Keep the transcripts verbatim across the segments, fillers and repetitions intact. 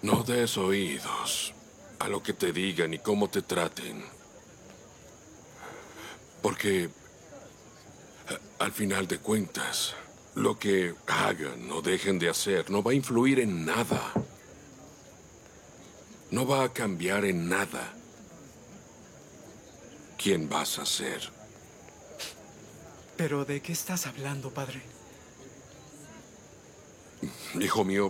No des oídos a lo que te digan y cómo te traten. Porque, al final de cuentas, lo que hagan o dejen de hacer no va a influir en nada. No va a cambiar en nada quién vas a ser. ¿Pero de qué estás hablando, padre? Hijo mío,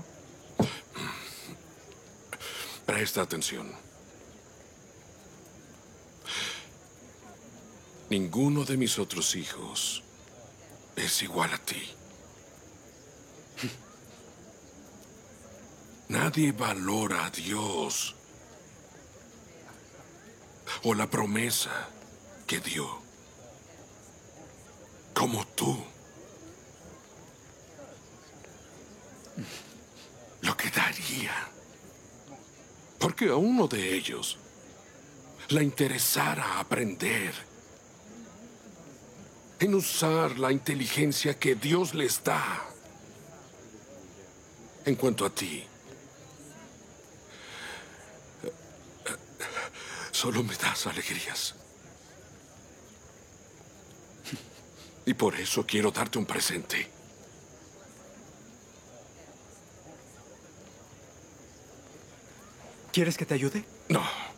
presta atención. Ninguno de mis otros hijos es igual a ti. Nadie valora a Dios o la promesa que dio como tú. Lo que daría porque a uno de ellos le interesara aprender en usar la inteligencia que Dios les da. En cuanto a ti, solo me das alegrías. Y por eso quiero darte un presente. ¿Quieres que te ayude? No.